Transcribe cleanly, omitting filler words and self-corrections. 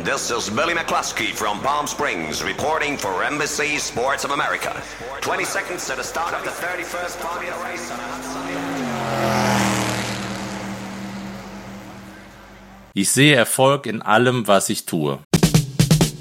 This is Billy McCluskey from Palm Springs reporting for Embassy Sports of America. 20 seconds to the start of the 31st Formula race on a hot Sunday. Ich sehe Erfolg in allem, was ich tue.